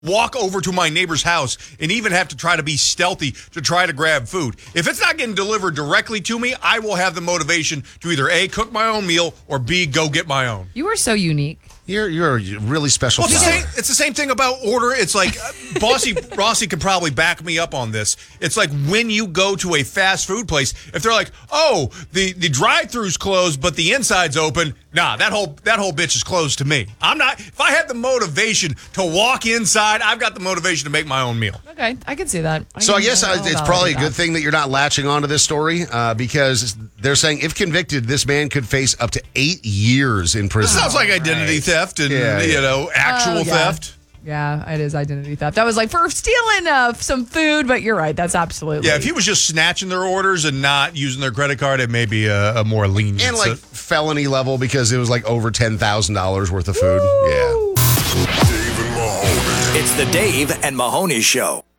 walk over to my neighbor's house and even have to try to be stealthy to try to grab food. If it's not getting delivered directly to me, I will have the motivation to either A, cook my own meal, or B, go get my own. You are so unique. You're a really special flower. It's the same thing about order. It's like Rossi could probably back me up on this. It's like when you go to a fast food place, if they're like, oh, the drive-thru's closed, but the inside's open, nah, that whole bitch is closed to me. I'm not. If I had the motivation to walk inside, I've got the motivation to make my own meal. Okay, I can see that. I guess it's probably a good thing that you're not latching onto this story because they're saying if convicted, this man could face up to 8 years in prison. This sounds like identity theft and actual theft. Yeah, it is identity theft. I was like, for stealing some food, but you're right. That's absolutely. Yeah, if he was just snatching their orders and not using their credit card, it may be a more lenient. And like felony level because it was like over $10,000 worth of food. Woo! Yeah. Dave and Mahoney. It's the Dave and Mahoney Show.